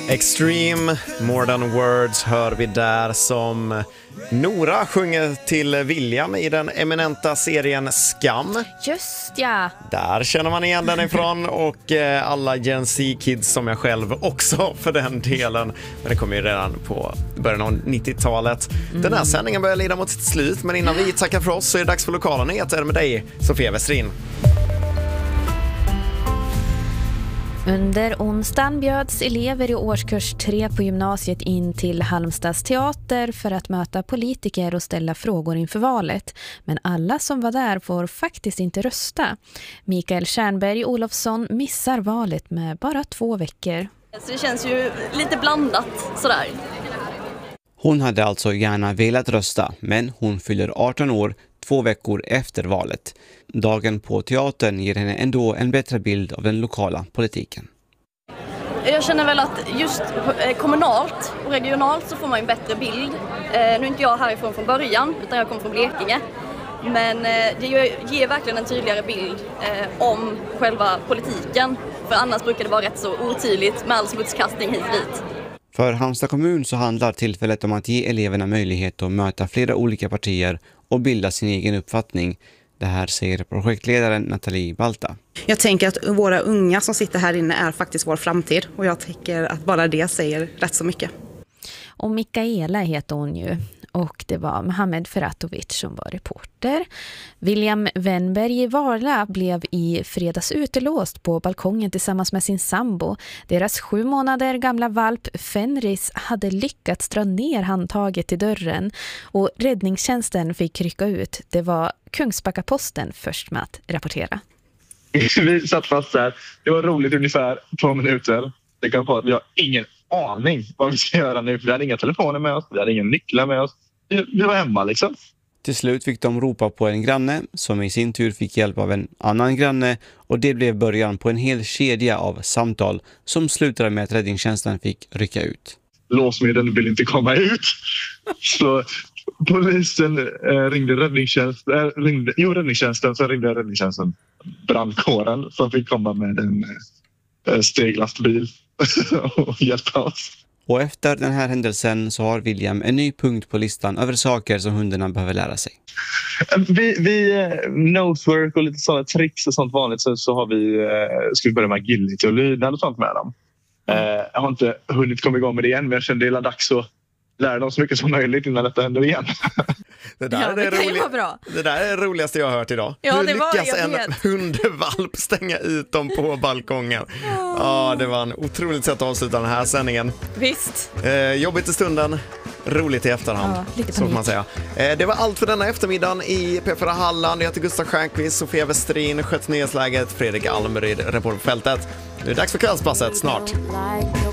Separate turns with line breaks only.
Extreme, More Than Words hör vi där som Nora sjunger till William i den eminenta serien Skam.
Just ja.
Där känner man igen den ifrån och alla Gen Z-kids som jag själv också för den delen. Men det kommer ju redan på början av 90-talet. Den här sändningen börjar lida mot sitt slut, men innan vi tackar för oss så är det dags för lokala nyheter med dig, Sofia Westrin.
Under onsdagen bjöds elever i årskurs 3 på gymnasiet in till Halmstads teater för att möta politiker och ställa frågor inför valet. Men alla som var där får faktiskt inte rösta. Mikael Tjärnberg Olofsson missar valet med bara 2 veckor.
Så det känns ju lite blandat sådär.
Hon hade alltså gärna velat rösta, men hon fyller 18 år 2 veckor efter valet. Dagen på teatern ger henne ändå en bättre bild av den lokala politiken.
Jag känner väl att just kommunalt och regionalt så får man en bättre bild. Nu är inte jag härifrån från början, utan jag kommer från Blekinge. Men det ger verkligen en tydligare bild om själva politiken. För annars brukar det vara rätt så otydligt med all smutskastning hit och dit.
För Halmstad kommun så handlar tillfället om att ge eleverna möjlighet att möta flera olika partier och bilda sin egen uppfattning. Det här säger projektledaren Nathalie Balta.
Jag tänker att våra unga som sitter här inne är faktiskt vår framtid. Och jag tycker att bara det säger rätt så mycket.
Och Mikaela heter hon ju. Och det var Mohamed Ferratovic som var reporter. William Wennberg i Varla blev i fredags utelåst på balkongen tillsammans med sin sambo. Deras 7 månader gamla valp Fenris hade lyckats dra ner handtaget till dörren. Och räddningstjänsten fick rycka ut. Det var Kungsbacka-Posten först med att rapportera.
Vi satt fast där. Det var roligt ungefär 2 minuter. Det kan vara att vi har ingen aning vad vi ska göra nu. Vi hade inga telefoner med oss, vi hade inga nycklar med oss. Vi var hemma liksom.
Till slut fick de ropa på en granne som i sin tur fick hjälp av en annan granne, och det blev början på en hel kedja av samtal som slutade med att räddningstjänsten fick rycka ut.
Låsmedlen vill inte komma ut. Så polisen ringde räddningstjänsten, så ringde räddningstjänsten brandkåren som fick komma med en steglastbil och hjälpa oss.
Och efter den här händelsen så har William en ny punkt på listan över saker som hundarna behöver lära sig.
Vi nosework och lite sådana tricks och sånt vanligt, så har ska vi börja med agility och lydnad och sånt med dem. Jag har inte hunnit komma igång med det än, men jag kände det är dags att lära dem så mycket som möjligt innan detta händer igen.
Det där är det roligaste jag har hört idag.
Ja,
hur
det
lyckas en hundvalp stänga ut dem på balkongen? Ja, det var en otroligt sätt att avsluta den här sändningen.
Visst.
Jobbigt i stunden, roligt i efterhand.
Ja, lite
så får man säga. Det var allt för denna eftermiddagen i P4 Halland. Jag heter Gustav Stjernqvist, Sofia Westrin, sköt nyhetsläget, Fredrik Almeryd, reporter på fältet. Nu är det dags för kvällspasset snart.